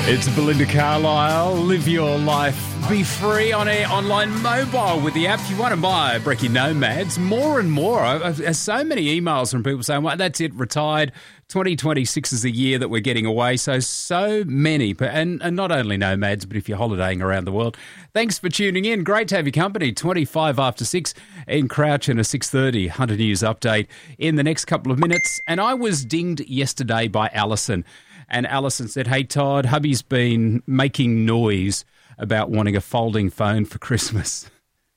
It's Belinda Carlisle. Live your life. Be free on air, online, mobile with the app. If you want to buy Brekkie Nomads, more and more. I've so many emails from people saying, well, that's it, retired. 2026 is the year that we're getting away. So many. And not only nomads, but if you're holidaying around the world. Thanks for tuning in. Great to have your company. 25 after 6 in Crouch and a 6:30 Hunter News update in the next couple of minutes. And I was dinged yesterday by Alison. And Alison said, hey, Todd, hubby's been making noise about wanting a folding phone for Christmas.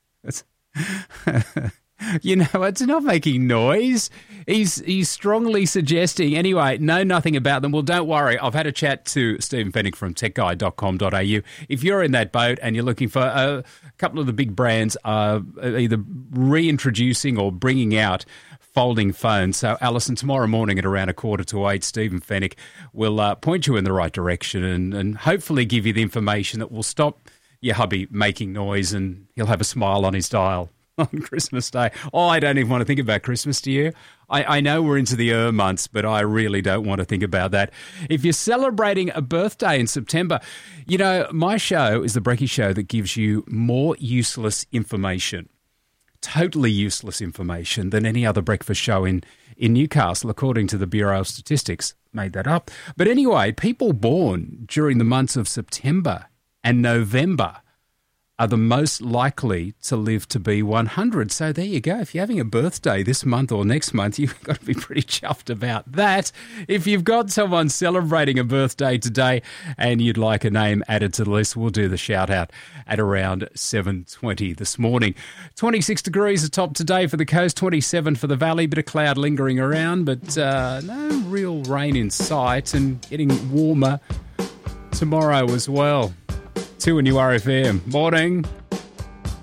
You know, it's not making noise. He's strongly suggesting. Anyway, know nothing about them. Well, don't worry. I've had a chat to Stephen Fennick from techguide.com.au. If you're in that boat and you're looking for a couple of the big brands are either reintroducing or bringing out folding phones. So, Alison, tomorrow morning at around 7:45, Stephen Fennick will point you in the right direction and hopefully give you the information that will stop your hubby making noise and he'll have a smile on his dial on Christmas Day. Oh, I don't even want to think about Christmas, do you? I know we're into the months, but I really don't want to think about that. If you're celebrating a birthday in September, you know, my show is the Brekkie Show that gives you more useless information. Totally useless information than any other breakfast show in Newcastle, according to the Bureau of Statistics. Made that up. But anyway, people born during the months of September and November are the most likely to live to be 100. So there you go. If you're having a birthday this month or next month, you've got to be pretty chuffed about that. If you've got someone celebrating a birthday today and you'd like a name added to the list, we'll do the shout out at around 7:20 this morning. 26 degrees atop today for the coast, 27 for the valley, bit of cloud lingering around, but no real rain in sight and getting warmer tomorrow as well. 2 and URFM. Morning.